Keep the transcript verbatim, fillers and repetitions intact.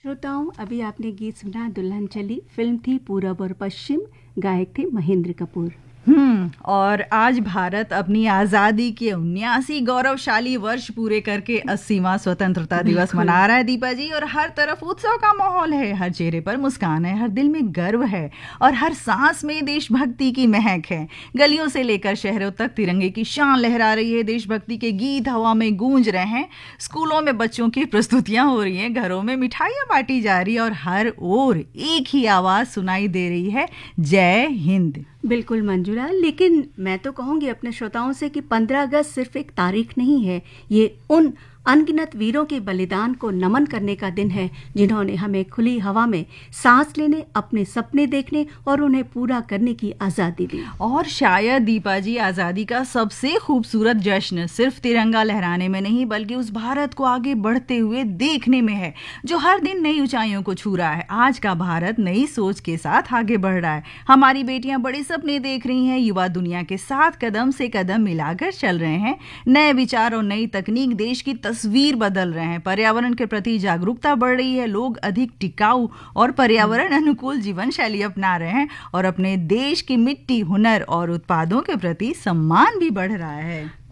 श्रोताओं, अभी आपने गीत सुना दुल्हन चली। फिल्म थी पूरब और पश्चिम, गायक थे महेंद्र कपूर। हम्म और आज भारत अपनी आज़ादी के उन्यासी गौरवशाली वर्ष पूरे करके अस्सीवां स्वतंत्रता दिवस मना रहा है दीपा जी। और हर तरफ उत्सव का माहौल है, हर चेहरे पर मुस्कान है, हर दिल में गर्व है और हर सांस में देशभक्ति की महक है। गलियों से लेकर शहरों तक तिरंगे की शान लहरा रही है, देशभक्ति के गीत हवा में गूंज रहे हैं, स्कूलों में बच्चों की प्रस्तुतियां हो रही हैं, घरों में मिठाइयां बांटी जा रही है और हर ओर एक ही आवाज सुनाई दे रही है, जय हिंद। बिल्कुल मंजूरा, लेकिन मैं तो कहूँगी अपने श्रोताओं से कि पंद्रह अगस्त सिर्फ एक तारीख नहीं है, ये उन अनगिनत वीरों के बलिदान को नमन करने का दिन है जिन्होंने हमें खुली हवा में सांस लेने, अपने सपने देखने और उन्हें पूरा करने की आज़ादी दी। और शायद दीपा जी आज़ादी का सबसे खूबसूरत जश्न सिर्फ तिरंगा लहराने में नहीं, बल्कि उस भारत को आगे बढ़ते हुए देखने में है जो हर दिन नई ऊंचाइयों को छू रहा है। आज का भारत नई सोच के साथ आगे बढ़ रहा है, हमारी बेटियां बड़े सपने देख रही हैं, युवा दुनिया के साथ कदम से कदम मिलाकर चल रहे हैं, नए विचार और नई तकनीक देश की तस्वीर बदल रहे हैं, पर्यावरण के प्रति जागरूकता बढ़ रही है, लोग अधिक टिकाऊ और पर्यावरण अनुकूल जीवन शैली अपना रहे हैं और अपने देश की मिट्टी, हुनर और उत्पादों के प्रति सम्मान भी बढ़ रहा है।